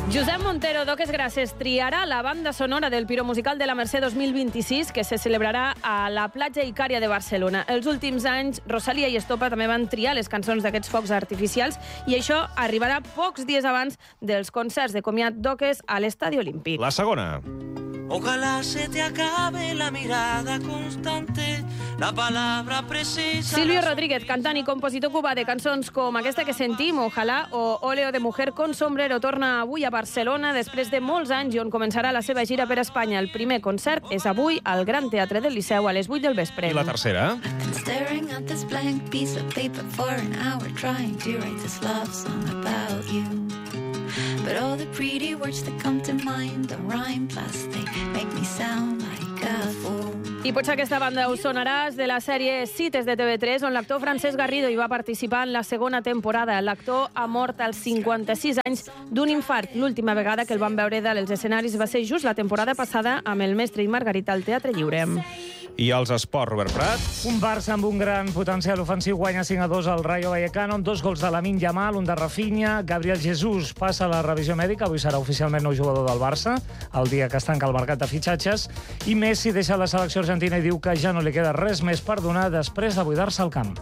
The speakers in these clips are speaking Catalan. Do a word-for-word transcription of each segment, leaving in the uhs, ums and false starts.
Josep Montero, Doques Grasses, triarà la banda sonora del Piro Musical de la Mercè dos mil vint-i-sis, que se celebrarà a la platja Icària de Barcelona. Els últims anys, Rosalia i Estopa també van triar les cançons d'aquests focs artificials i això arribarà pocs dies abans dels concerts de comiat d'Oques a l'Estadi Olímpic. La segona. Ojalá se te acabe la mirada constante, la palabra precisa... Silvio Rodríguez, cantant i compositor cubà de cançons com aquesta que sentim, Ojalá, o Óleo de Mujer con Sombrero, torna avui a Barcelona després de molts anys i on començarà la seva gira per Espanya. El primer concert és avui al Gran Teatre del Liceu a les vuit del vespre. I la tercera. Staring at this blank piece of paper for an hour, trying to write this love song about you. But all the pretty words that come to mind don't rhyme, plus they make me sound like a fool. I potser aquesta banda us sonaràs de la sèrie Cites de T V tres, on l'actor Francesc Garrido hi va participar en la segona temporada. L'actor ha mort als cinquanta-sis anys d'un infart. L'última vegada que el van veure dalt els escenaris va ser just la temporada passada amb el Mestre i Margarita al Teatre Lliure. I els esports, Robert Prat. Un Barça amb un gran potencial ofensiu guanya cinc a dos al Rayo Vallecano amb dos gols de Lamine Yamal, un de Rafinha. Gabriel Jesús passa a la revisió mèdica, avui serà oficialment nou jugador del Barça, el dia que es tanca el mercat de fitxatges. I Messi deixa la selecció argentina i diu que ja no li queda res més per donar després de buidar-se al camp.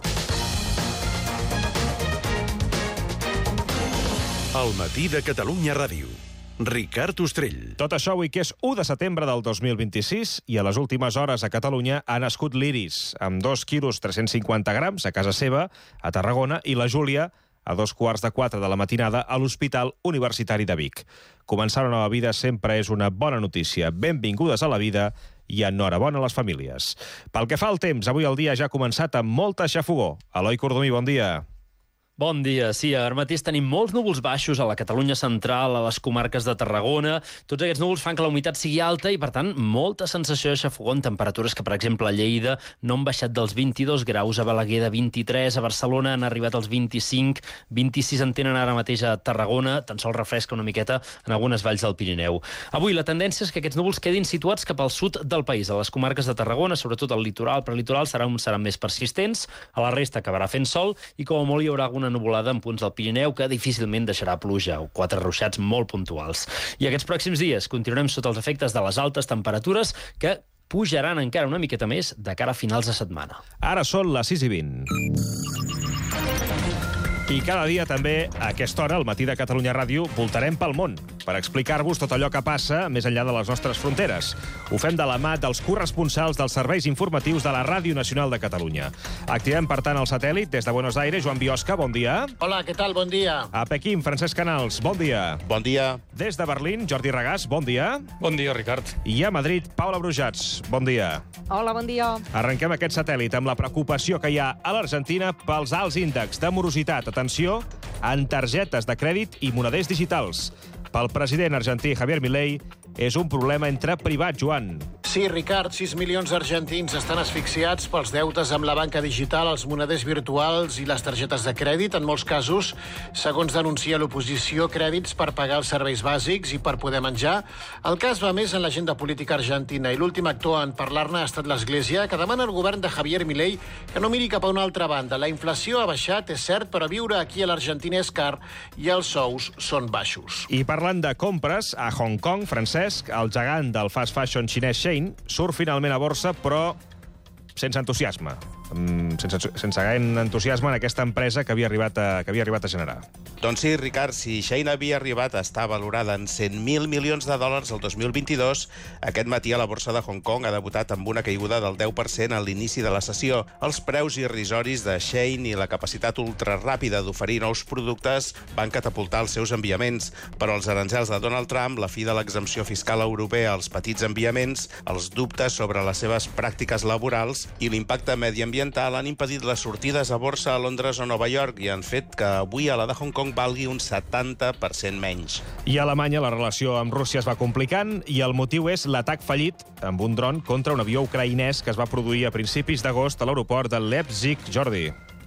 El matí de Catalunya Ràdio. Ricard Ostrell. Tot això avui que és u de setembre del dos mil vint-i-sis i a les últimes hores a Catalunya ha nascut l'Iris, amb dos quilos tres-cents cinquanta grams a casa seva, a Tarragona, i la Júlia, a dos quarts de quatre de la matinada, a l'Hospital Universitari de Vic. Començar una nova vida sempre és una bona notícia. Benvingudes a la vida i enhorabona a les famílies. Pel que fa al temps, avui el dia ja ha començat amb molta xafogor. Eloi Cordomí, bon dia. Bon dia. Sí, ara mateix tenim molts núvols baixos a la Catalunya central, a les comarques de Tarragona. Tots aquests núvols fan que la humitat sigui alta i, per tant, molta sensació de xafogor en temperatures que, per exemple, a Lleida no han baixat dels vint-i-dos graus, a Balaguer de vint-i-tres, a Barcelona han arribat als vint-i-cinc, vint-i-sis en tenen ara mateix a Tarragona, tan sols refresca una miqueta en algunes valls del Pirineu. Avui la tendència és que aquests núvols quedin situats cap al sud del país, a les comarques de Tarragona, sobretot al litoral, però al litoral seran, seran més persistents, a la resta acabarà fent sol i com a molt hi haurà alguna nuvolada en punts del Pirineu que difícilment deixarà pluja o quatre ruixats molt puntuals. I aquests pròxims dies continuarem sota els efectes de les altes temperatures que pujaran encara una miqueta més de cara a finals de setmana. Ara són les sis i vint. I cada dia també, a aquesta hora, al matí de Catalunya Ràdio, voltarem pel món per explicar-vos tot allò que passa més enllà de les nostres fronteres. Ho fem de la mà dels corresponsals dels serveis informatius de la Ràdio Nacional de Catalunya. Activem, per tant, el satèl·lit des de Buenos Aires. Joan Biosca, bon dia. Hola, què tal? Bon dia. A Pequín, Francesc Canals, bon dia. Bon dia. Des de Berlín, Jordi Regàs, bon dia. Bon dia, Ricard. I a Madrid, Paula Brujats, bon dia. Hola, bon dia. Arrenquem aquest satèl·lit amb la preocupació que hi ha a l'Argentina pels alts índexs de morositat. Atenció, en targetes de crèdit i moneders digitals. Pel president argentí Javier Milei és un problema entre privats, Joan. Sí, Ricard, sis milions d'argentins estan asfixiats pels deutes amb la banca digital, els moneders virtuals i les targetes de crèdit. En molts casos, segons denuncia l'oposició, crèdits per pagar els serveis bàsics i per poder menjar. El cas va més en l'agenda política argentina i l'últim actor en parlar-ne ha estat l'Església, que demana al govern de Javier Milei que no miri cap a una altra banda. La inflació ha baixat, és cert, però viure aquí a l'Argentina és car i els sous són baixos. I parlant de compres, a Hong Kong, Francesc, el gegant del fast fashion xinès Shein, surt finalment a borsa, però sense entusiasme. Sense, sense gaire entusiasme en aquesta empresa que havia arribat a, que havia arribat a generar. Doncs sí, Ricard, si Shein havia arribat a estar valorada en cent mil milions de dòlars el dos mil vint-i-dos, aquest matí a la borsa de Hong Kong ha debutat amb una caiguda del deu per cent a l'inici de la sessió. Els preus irrisoris de Shein i la capacitat ultraràpida d'oferir nous productes van catapultar els seus enviaments, però els aranzels de Donald Trump, la fi de l'exempció fiscal europea als petits enviaments, els dubtes sobre les seves pràctiques laborals i l'impacte mediambiental han impedit les sortides a borsa a Londres o Nova York i han fet que avui a la de Hong Kong valgui un setanta per cent menys. I a Alemanya la relació amb Rússia es va complicant i el motiu és l'atac fallit amb un dron contra un avió ucraïnès que es va produir a principis d'agost a l'aeroport de Leipzig. Jordi.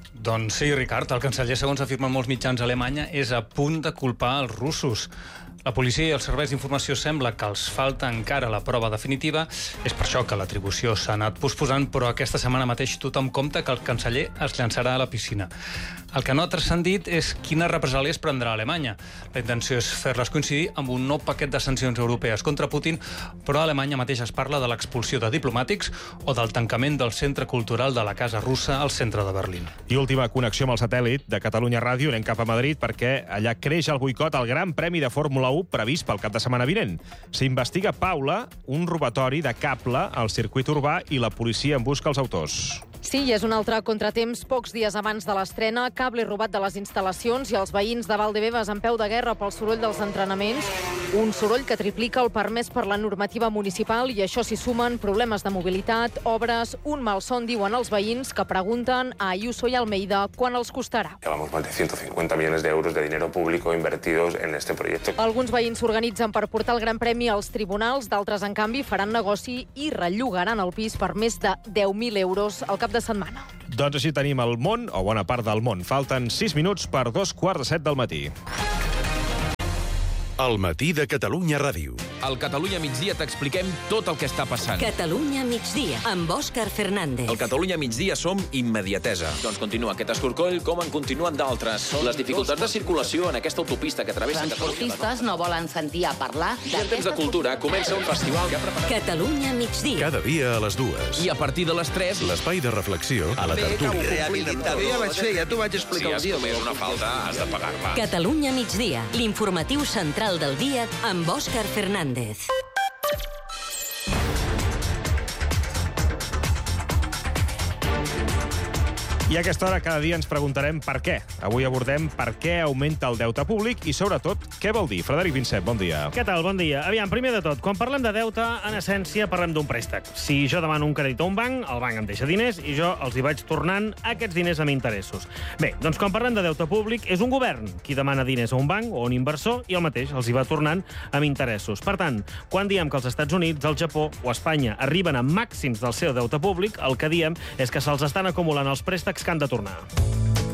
Doncs sí, Ricard, el canceller, segons afirmen molts mitjans a Alemanya, és a punt de culpar els russos. La policia i els serveis d'informació sembla que els falta encara la prova definitiva. És per això que l'atribució s'ha anat posposant, però aquesta setmana mateix tothom compta que el canceller es llançarà a la piscina. El que no ha transcendit és quines represàlies prendrà Alemanya. La intenció és fer-les coincidir amb un nou paquet de sancions europees contra Putin, però a Alemanya mateix es parla de l'expulsió de diplomàtics o del tancament del centre cultural de la Casa Russa al centre de Berlín. I última connexió amb el satèl·lit de Catalunya Ràdio. Anem cap a Madrid perquè allà creix el boicot al Gran Premi de Fórmula u previst pel cap de setmana vinent. S'investiga, Paula, un robatori de cable al circuit urbà i la policia en busca els autors. Sí, és un altre contratemps. Pocs dies abans de l'estrena, cable robat de les instal·lacions i els veïns de Valdebebas en peu de guerra pel soroll dels entrenaments. Un soroll que triplica el permès per la normativa municipal i això s'hi sumen problemes de mobilitat, obres, un malson, diuen els veïns, que pregunten a Ayuso i Almeida quan els costarà. Llevamos más de ciento cincuenta millones de euros de dinero público invertidos en este proyecto. Alguns veïns s'organitzen per portar el Gran Premi als tribunals, d'altres, en canvi, faran negoci i rellogaran el pis per més de deu mil euros al cap de setmana. Doncs així tenim el món, o bona part del món. Falten sis minuts per dos quarts de set del matí. El matí de Catalunya Ràdio. Al Catalunya migdia t'expliquem tot el que està passant. Catalunya migdia, amb Òscar Fernández. Al Catalunya migdia som immediatesa. Doncs continua aquest escorcoll com en continuen d'altres. Les dificultats de circulació en aquesta autopista que travessa... Els transportistes no volen sentir a parlar... I en temps de cultura comença un festival que ha preparat... Catalunya migdia. Cada dia a les dues. I a partir de les tres... L'espai de reflexió a la tertúlia. Rehabilitador. Ja vaig fer, ja t'ho vaig explicar. Si has comès una falta, has de pagar-la. Catalunya migdia, l'informatiu central del dia amb Òscar Fernández. I a aquesta hora cada dia ens preguntarem per què. Avui abordem per què augmenta el deute públic i, sobretot, què vol dir. Frederic Vincent, bon dia. Què tal? Bon dia. Aviam, primer de tot, quan parlem de deute, en essència parlem d'un préstec. Si jo demano un crèdit a un banc, el banc em deixa diners i jo els hi vaig tornant aquests diners amb interessos. Bé, doncs quan parlem de deute públic, és un govern qui demana diners a un banc o a un inversor i el mateix els hi va tornant amb interessos. Per tant, quan diem que els Estats Units, el Japó o Espanya arriben a màxims del seu deute públic, el que diem és que se'ls estan acumulant els préstecs que han de tornar.